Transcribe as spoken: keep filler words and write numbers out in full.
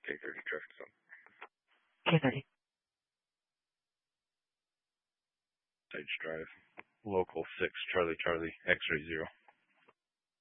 K thirty traffic zone. K thirty. Sage Drive. Local six, Charlie Charlie, X-ray zero.